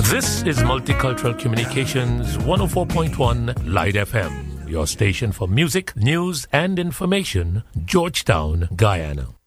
This is Multicultural Communications 104.1 Light FM, your station for music, news, and information, Georgetown, Guyana.